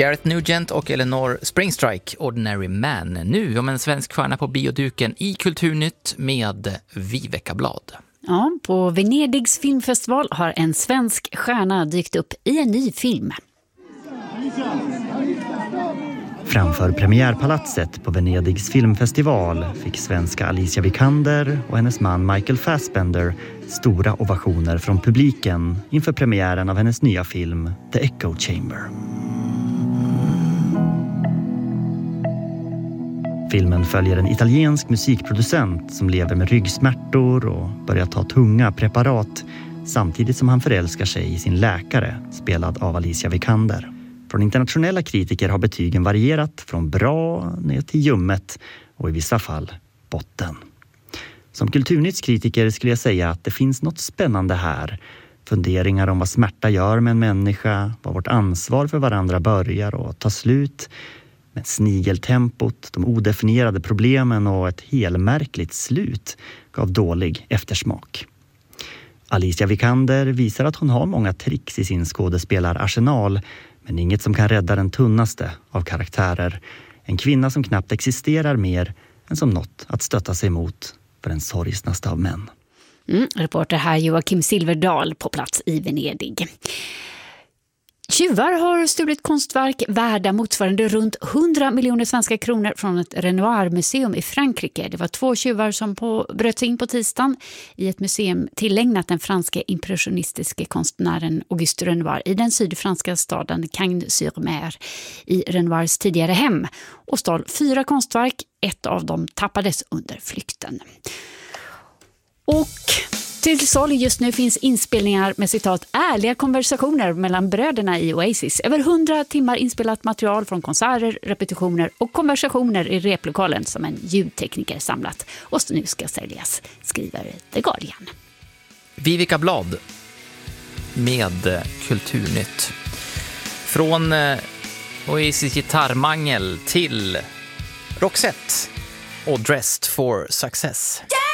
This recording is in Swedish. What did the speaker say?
Gareth Nugent och Eleanor Springstrike, Ordinary Man. Nu om en svensk stjärna på bioduken i Kulturnytt med Viveka Blad. Ja, på Venedigs filmfestival har en svensk stjärna dykt upp i en ny film. Framför premiärpalatset på Venedigs filmfestival fick svenska Alicia Vikander och hennes man Michael Fassbender stora ovationer från publiken inför premiären av hennes nya film The Echo Chamber. Filmen följer en italiensk musikproducent som lever med ryggsmärtor och börjar ta tunga preparat samtidigt som han förälskar sig i sin läkare, spelad av Alicia Vikander. Från internationella kritiker har betygen varierat från bra ner till ljummet och i vissa fall botten. Som kulturnyttskritiker skulle jag säga att det finns något spännande här. Funderingar om vad smärta gör med en människa, vad vårt ansvar för varandra börjar och tar slut. Men snigeltempot, de odefinierade problemen och ett helmärkligt slut gav dålig eftersmak. Alicia Vikander visar att hon har många tricks i sin skådespelararsenal, men inget som kan rädda den tunnaste av karaktärer. En kvinna som knappt existerar mer än som något att stötta sig mot för den sorgsnaste av män. Reporter här Joakim Silverdal på plats i Venedig. Tjuvar har stulit konstverk värda motsvarande runt 100 miljoner svenska kronor från ett Renoir-museum i Frankrike. Det var 2 tjuvar som bröt sig in på tisdagen i ett museum tillägnat den franska impressionistiska konstnären Auguste Renoir i den sydfranska staden Cagnes-sur-Mer i Renoirs tidigare hem och stal 4 konstverk. Ett av dem tappades under flykten. Och till salu just nu finns inspelningar med citat ärliga konversationer mellan bröderna i Oasis. Över 100 timmar inspelat material från konserter, repetitioner och konversationer i replokalen som en ljudtekniker samlat. Och nu ska säljas, skriver The Guardian. Viveka Blad med Kulturnytt. Från Oasis gitarrmangel till Roxette och Dressed for Success.